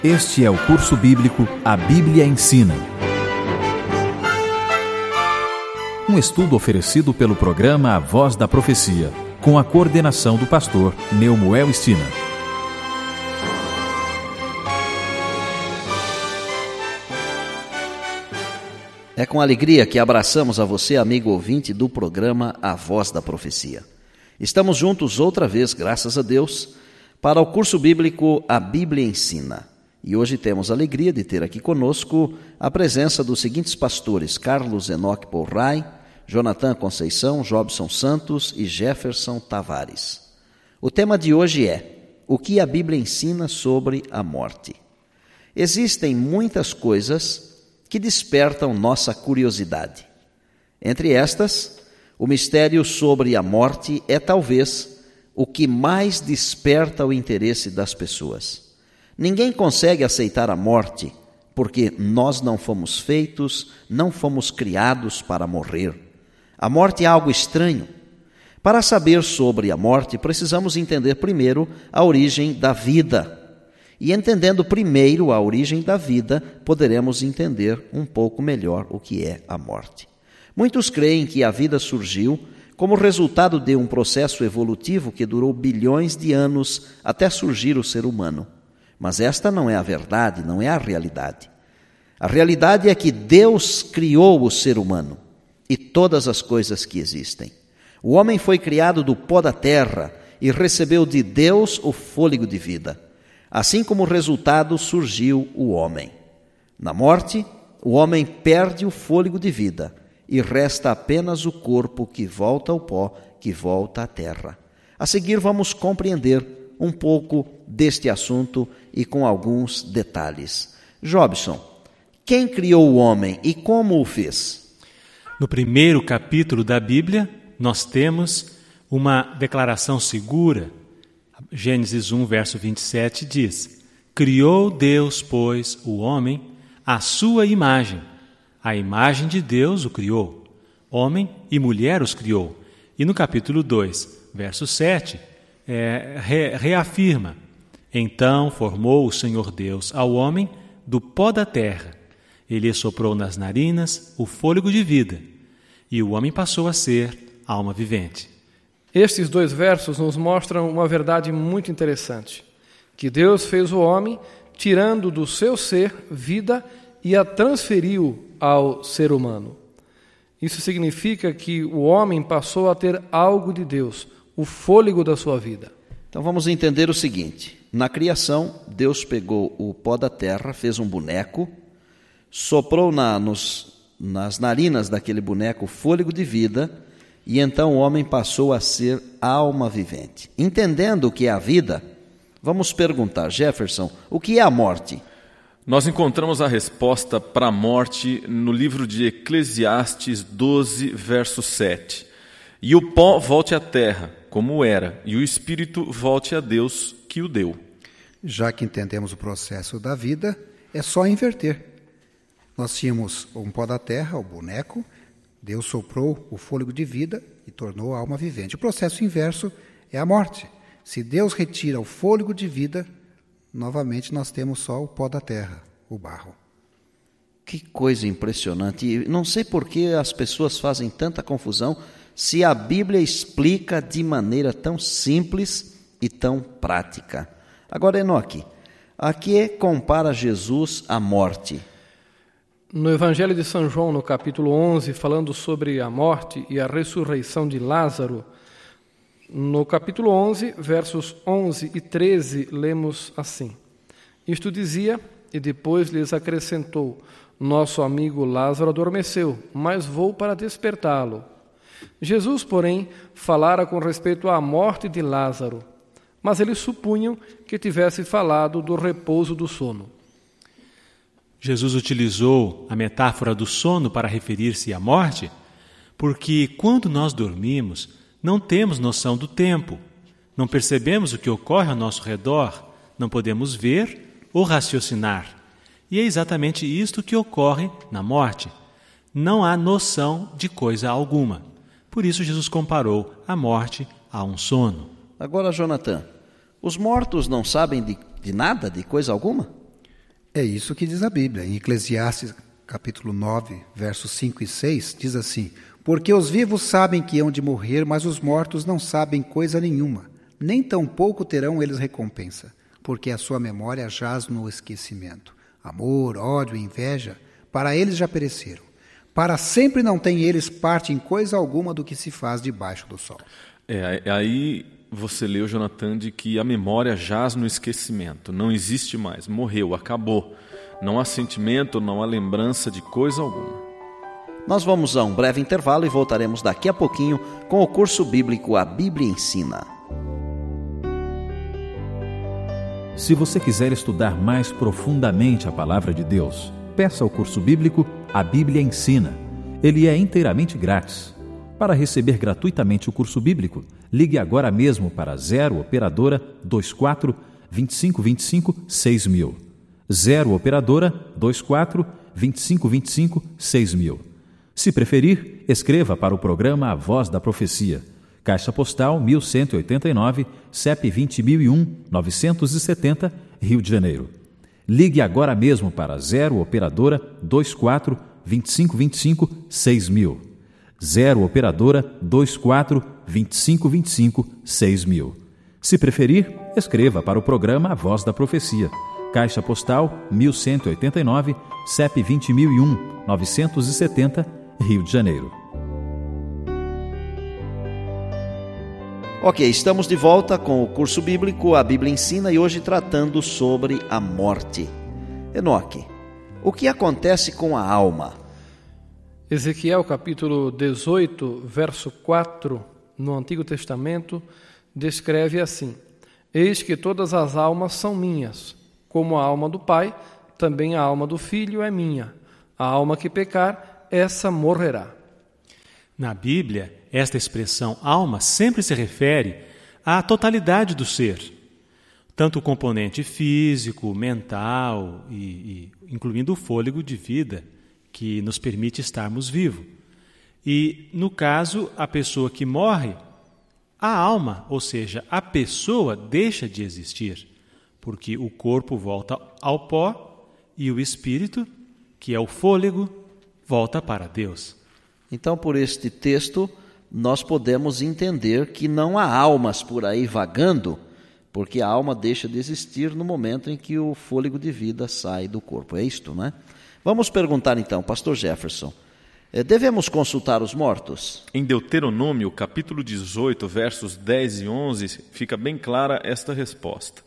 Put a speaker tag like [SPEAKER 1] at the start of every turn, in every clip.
[SPEAKER 1] Este é o curso bíblico A Bíblia Ensina. Um estudo oferecido pelo programa A Voz da Profecia, com a coordenação do pastor Neumoel Stina.
[SPEAKER 2] É com alegria que abraçamos a você, amigo ouvinte do programa A Voz da Profecia. Estamos juntos outra vez, graças a Deus, para o curso bíblico A Bíblia Ensina. E hoje temos a alegria de ter aqui conosco a presença dos seguintes pastores: Carlos Enoque Porrai, Jonathan Conceição, Jobson Santos e Jefferson Tavares. O tema de hoje é: o que a Bíblia ensina sobre a morte? Existem muitas coisas que despertam nossa curiosidade. Entre estas, o mistério sobre a morte é talvez o que mais desperta o interesse das pessoas. Ninguém consegue aceitar a morte porque nós não fomos feitos, não fomos criados para morrer. A morte é algo estranho. Para saber sobre a morte, precisamos entender primeiro a origem da vida. E entendendo primeiro a origem da vida, poderemos entender um pouco melhor o que é a morte. Muitos creem que a vida surgiu como resultado de um processo evolutivo que durou bilhões de anos até surgir o ser humano. Mas esta não é a verdade, não é a realidade. A realidade é que Deus criou o ser humano e todas as coisas que existem. O homem foi criado do pó da terra e recebeu de Deus o fôlego de vida. Assim como resultado surgiu o homem. Na morte, o homem perde o fôlego de vida e resta apenas o corpo que volta ao pó, que volta à terra. A seguir vamos compreender um pouco deste assunto e com alguns detalhes. Jobson, quem criou o homem e como o fez?
[SPEAKER 3] No primeiro capítulo da Bíblia, nós temos uma declaração segura. Gênesis 1, verso 27 diz: criou Deus, pois, o homem à sua imagem. A imagem de Deus o criou. Homem e mulher os criou. E no capítulo 2, verso 7, reafirma: então formou o Senhor Deus ao homem do pó da terra. Ele soprou nas narinas o fôlego de vida, e o homem passou a ser alma vivente.
[SPEAKER 4] Estes dois versos nos mostram uma verdade muito interessante, que Deus fez o homem tirando do seu ser vida e a transferiu ao ser humano. Isso significa que o homem passou a ter algo de Deus, o fôlego da sua vida.
[SPEAKER 2] Então vamos entender o seguinte: na criação, Deus pegou o pó da terra, fez um boneco, soprou nas narinas daquele boneco o fôlego de vida, e então o homem passou a ser alma vivente. Entendendo o que é a vida, vamos perguntar: Jefferson, o que é a morte?
[SPEAKER 5] Nós encontramos a resposta para a morte no livro de Eclesiastes 12, verso 7. E o pó volte à terra, como era, e o espírito volte a Deus que o deu.
[SPEAKER 6] Já que entendemos o processo da vida, é só inverter. Nós tínhamos um pó da terra, o boneco, Deus soprou o fôlego de vida e tornou a alma vivente. O processo inverso é a morte. Se Deus retira o fôlego de vida, novamente nós temos só o pó da terra, o barro.
[SPEAKER 2] Que coisa impressionante. E não sei por que as pessoas fazem tanta confusão se a Bíblia explica de maneira tão simples e tão prática. Agora, Enoque, a que compara Jesus à morte?
[SPEAKER 4] No Evangelho de São João, no capítulo 11, falando sobre a morte e a ressurreição de Lázaro, no capítulo 11, versos 11 e 13, lemos assim: isto dizia, e depois lhes acrescentou: nosso amigo Lázaro adormeceu, mas vou para despertá-lo. Jesus, porém, falara com respeito à morte de Lázaro, mas eles supunham que tivesse falado do repouso do sono.
[SPEAKER 3] Jesus utilizou a metáfora do sono para referir-se à morte, porque quando nós dormimos, não temos noção do tempo, não percebemos o que ocorre ao nosso redor, não podemos ver ou raciocinar. E é exatamente isto que ocorre na morte. Não há noção de coisa alguma. Por isso Jesus comparou a morte a um sono.
[SPEAKER 2] Agora, Jonathan, os mortos não sabem de nada, de coisa alguma?
[SPEAKER 6] É isso que diz a Bíblia. Em Eclesiastes, capítulo 9, versos 5 e 6, diz assim: porque os vivos sabem que hão de morrer, mas os mortos não sabem coisa nenhuma, nem tampouco terão eles recompensa, porque a sua memória jaz no esquecimento. Amor, ódio, inveja, para eles já pereceram. Para sempre não têm eles parte em coisa alguma do que se faz debaixo do sol.
[SPEAKER 5] Aí você leu, Jonathan, de que a memória jaz no esquecimento, não existe mais, morreu, acabou. Não há sentimento, não há lembrança de coisa alguma.
[SPEAKER 2] Nós vamos a um breve intervalo e voltaremos daqui a pouquinho com o curso bíblico A Bíblia Ensina.
[SPEAKER 1] Se você quiser estudar mais profundamente a Palavra de Deus, peça o curso bíblico A Bíblia Ensina. Ele é inteiramente grátis. Para receber gratuitamente o curso bíblico, ligue agora mesmo para 0 Operadora 24 2525 6000. 0 Operadora 24 2525 6000. Se preferir, escreva para o programa A Voz da Profecia. Caixa Postal 1189, CEP 20001-970, Rio de Janeiro. Ligue agora mesmo para 0 Operadora 24 2525 6000. 0 Operadora 24 2525 6000. Se preferir, escreva para o programa A Voz da Profecia. Caixa Postal 1189, CEP 20001-970, Rio de Janeiro.
[SPEAKER 2] Ok, estamos de volta com o curso bíblico A Bíblia Ensina e hoje tratando sobre a morte. Enoque, o que acontece com a alma?
[SPEAKER 4] Ezequiel capítulo 18, verso 4, no Antigo Testamento, descreve assim: eis que todas as almas são minhas, como a alma do Pai, também a alma do Filho é minha. A alma que pecar, essa morrerá.
[SPEAKER 3] Na Bíblia, esta expressão alma sempre se refere à totalidade do ser, tanto o componente físico, mental e incluindo o fôlego de vida que nos permite estarmos vivos. E, no caso, a pessoa que morre, a alma, ou seja, a pessoa deixa de existir, porque o corpo volta ao pó e o espírito, que é o fôlego, volta para Deus.
[SPEAKER 2] Então, por este texto, nós podemos entender que não há almas por aí vagando, porque a alma deixa de existir no momento em que o fôlego de vida sai do corpo. É isto, não é? Vamos perguntar então, pastor Jefferson, devemos consultar os mortos?
[SPEAKER 5] Em Deuteronômio, capítulo 18, versos 10 e 11, fica bem clara esta resposta.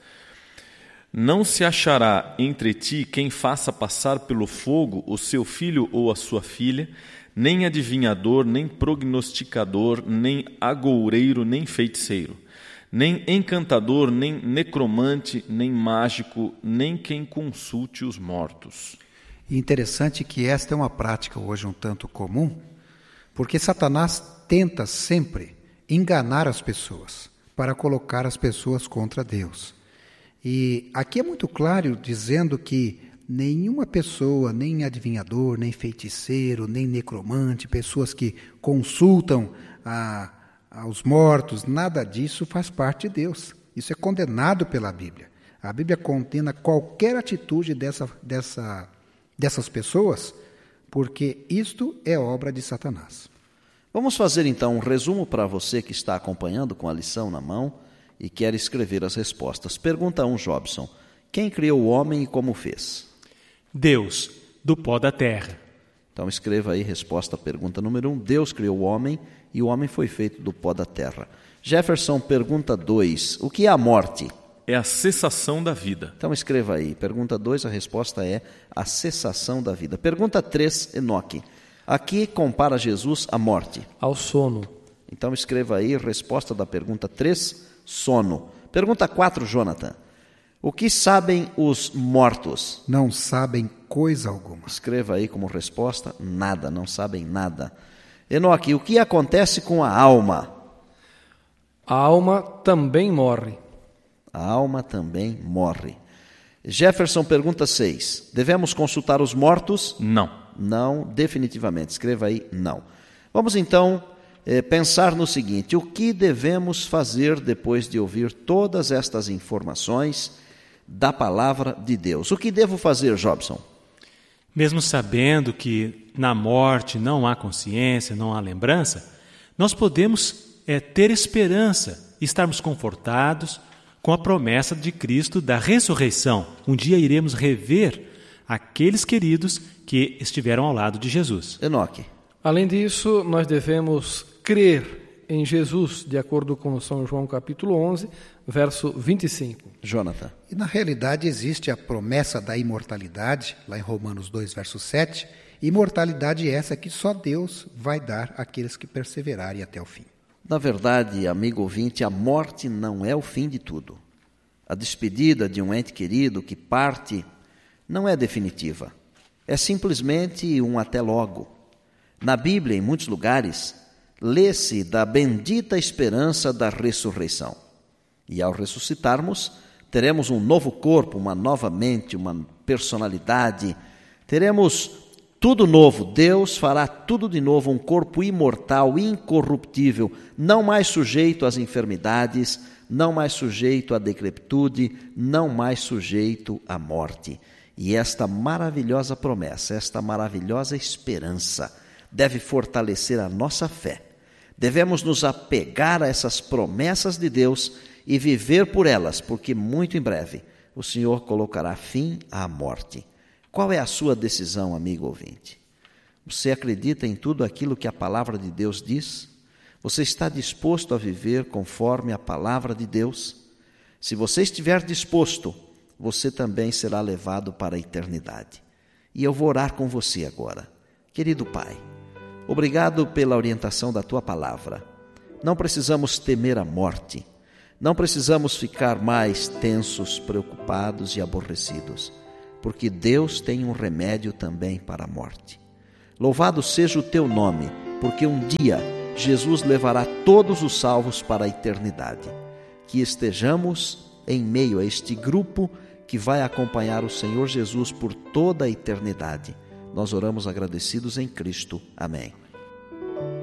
[SPEAKER 5] Não se achará entre ti quem faça passar pelo fogo o seu filho ou a sua filha, nem adivinhador, nem prognosticador, nem agoureiro, nem feiticeiro, nem encantador, nem necromante, nem mágico, nem quem consulte os mortos.
[SPEAKER 6] E interessante que esta é uma prática hoje um tanto comum, porque Satanás tenta sempre enganar as pessoas, para colocar as pessoas contra Deus. E aqui é muito claro dizendo que nenhuma pessoa, nem adivinhador, nem feiticeiro, nem necromante, pessoas que consultam aos mortos, nada disso faz parte de Deus. Isso é condenado pela Bíblia. A Bíblia condena qualquer atitude dessas pessoas, porque isto é obra de Satanás.
[SPEAKER 2] Vamos fazer então um resumo para você que está acompanhando com a lição na mão e quer escrever as respostas. Pergunta 1, Jobson: quem criou o homem e como fez?
[SPEAKER 3] Deus, do pó da terra.
[SPEAKER 2] Então escreva aí resposta à pergunta número 1. Deus criou o homem e o homem foi feito do pó da terra. Jefferson, pergunta 2. O que é a morte?
[SPEAKER 5] É a cessação da vida.
[SPEAKER 2] Então escreva aí. Pergunta 2, a resposta é a cessação da vida. Pergunta 3, Enoque. Aqui compara Jesus à morte.
[SPEAKER 4] Ao sono.
[SPEAKER 2] Então escreva aí, resposta da pergunta 3, sono. Pergunta 4, Jonathan. O que sabem os mortos?
[SPEAKER 6] Não sabem coisa alguma.
[SPEAKER 2] Escreva aí como resposta, nada, não sabem nada. Enoque, o que acontece com a alma?
[SPEAKER 4] A alma também morre.
[SPEAKER 2] A alma também morre. Jefferson, pergunta 6. Devemos consultar os mortos?
[SPEAKER 5] Não.
[SPEAKER 2] Não, definitivamente. Escreva aí, não. Vamos então pensar no seguinte: o que devemos fazer depois de ouvir todas estas informações, da palavra de Deus. O que devo fazer, Jobson?
[SPEAKER 3] Mesmo sabendo que na morte não há consciência, não há lembrança, nós podemos ter esperança e estarmos confortados com a promessa de Cristo da ressurreição. Um dia iremos rever aqueles queridos que estiveram ao lado de Jesus.
[SPEAKER 2] Enoque.
[SPEAKER 4] Além disso, nós devemos crer em Jesus, de acordo com São João capítulo 11, verso 25.
[SPEAKER 2] Jonathan.
[SPEAKER 6] E na realidade existe a promessa da imortalidade, lá em Romanos 2, verso 7. Imortalidade essa que só Deus vai dar àqueles que perseverarem até o fim.
[SPEAKER 2] Na verdade, amigo ouvinte, a morte não é o fim de tudo. A despedida de um ente querido que parte não é definitiva. É simplesmente um até logo. Na Bíblia, em muitos lugares, lê-se da bendita esperança da ressurreição. E ao ressuscitarmos, teremos um novo corpo, uma nova mente, uma personalidade. Teremos tudo novo. Deus fará tudo de novo, um corpo imortal, incorruptível, não mais sujeito às enfermidades, não mais sujeito à decrepitude, não mais sujeito à morte. E esta maravilhosa promessa, esta maravilhosa esperança deve fortalecer a nossa fé. Devemos nos apegar a essas promessas de Deus e viver por elas, porque muito em breve o Senhor colocará fim à morte. Qual é a sua decisão, amigo ouvinte? Você acredita em tudo aquilo que a palavra de Deus diz? Você está disposto a viver conforme a palavra de Deus? Se você estiver disposto, você também será levado para a eternidade. E eu vou orar com você agora. Querido Pai, obrigado pela orientação da Tua palavra. Não precisamos temer a morte. Não precisamos ficar mais tensos, preocupados e aborrecidos, porque Deus tem um remédio também para a morte. Louvado seja o Teu nome, porque um dia Jesus levará todos os salvos para a eternidade. Que estejamos em meio a este grupo que vai acompanhar o Senhor Jesus por toda a eternidade. Nós oramos agradecidos em Cristo. Amém.